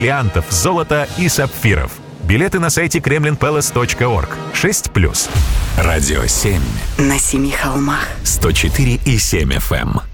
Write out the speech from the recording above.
бриллиантов, золота и сапфиров. Билеты на сайте kremlinpalace.org. 6+. Радио 7. На 7 холмах. 104,7 FM.